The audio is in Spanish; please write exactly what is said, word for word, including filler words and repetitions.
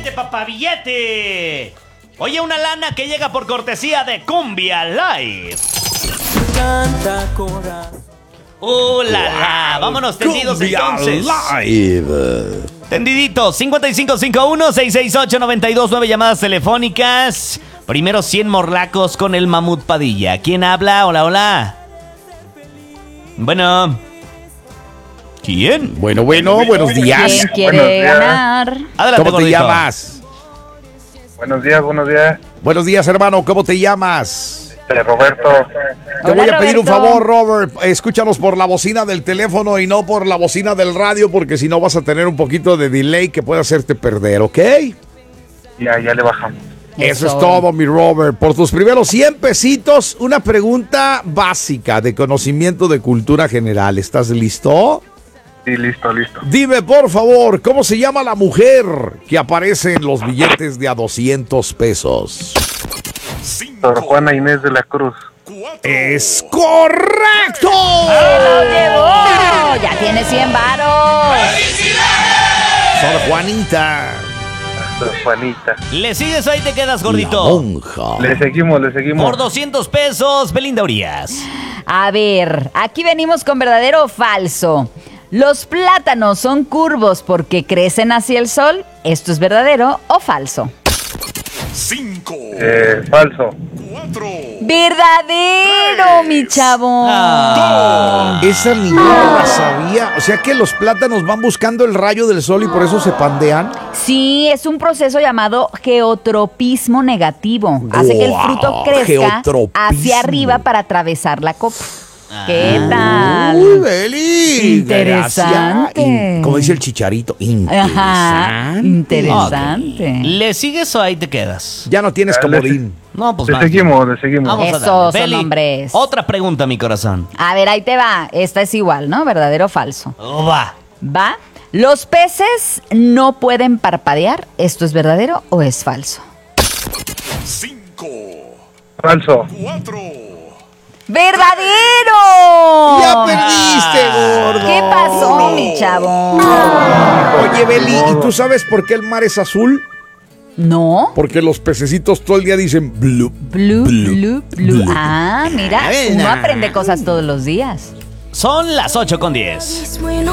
billete, papá, billete. Oye, una lana que llega por cortesía de Cumbia Live. Canta corazón. ¡Uh, la, la! Vámonos tendidos entonces. Live. Tendidito, cinco cinco cinco uno, seis seis ocho, nueve dos nueve llamadas telefónicas. Primero cien morlacos con el Mamut Padilla. ¿Quién habla? Hola, hola. Bueno. ¿Quién? Bueno, bueno, buenos días. ¿Quién quiere Buenos días. ganar? Adelante, ¿Cómo te gordito. llamas? Buenos días, buenos días. Buenos días, hermano. ¿Cómo te llamas? Este, Roberto. Te Hola, voy a pedir un Roberto. favor, Robert. Escúchanos por la bocina del teléfono y no por la bocina del radio, porque si no vas a tener un poquito de delay que puede hacerte perder, ¿ok? Ya, ya le bajamos. Eso es todo, mi Robert. Por tus primeros cien pesitos, una pregunta básica de conocimiento de cultura general. ¿Estás listo? Sí, listo, listo. Dime, por favor, ¿cómo se llama la mujer que aparece en los billetes de a doscientos pesos? Sor Juana Inés de la Cruz. ¡Es correcto! ¡Se lo llevó! ¡Ya tiene cien varos! Sor Juanita. Sor Juanita. ¿Le sigues o ahí te quedas, La gordito? monja. Le seguimos, le seguimos. Por doscientos pesos, Belinda Urias. A ver, aquí venimos con verdadero o falso. ¿Los plátanos son curvos porque crecen hacia el sol? ¿Esto es verdadero o falso? Eh, falso. ¡Verdadero, mi chavo! Ah. Esa ni yo la sabía. O sea que los plátanos van buscando el rayo del sol y por eso se pandean. Sí, es un proceso llamado geotropismo negativo. Hace que el Wow, fruto crezca geotropismo. hacia arriba para atravesar la copa. ¿Qué Uy, tal? Beli. Interesante. Gracias. In- como dice el chicharito, Ajá, interesante. interesante. ¿Le sigues o ahí te quedas? Ya no tienes Ah, comodín. No, pues Le va. seguimos, le seguimos. Vamos a Esos darle. son Beli, hombres. Otra pregunta, mi corazón. A ver, ahí te va. Esta es igual, ¿no? ¿Verdadero o falso? Oh, va. ¿Va? ¿Los peces no pueden parpadear? ¿Esto es verdadero o es falso? Falso. ¡Verdadero! Ya perdiste, gordo. ¿Qué pasó, mi chavo? Oye, Beli, ¿y tú sabes por qué el mar es azul? ¿No? Porque los pececitos todo el día dicen blue. Blue, blue, blue. blue. Ah, mira, uno aprende cosas todos los días. Son las ocho con diez.